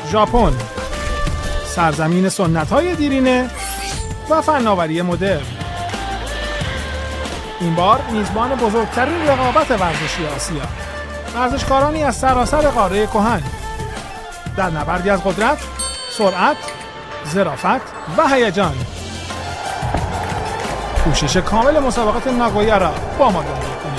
ژاپن، سرزمین سنت‌های دیرینه و فناوری مدرن. این بار میزبان بزرگترین رقابت ورزشی آسیا، ورزشکارانی از سراسر قاره کهن در نبردی از قدرت، سرعت، ظرافت و هیجان. پوشش کامل مسابقات ناگویا را با ما دنبال کنید.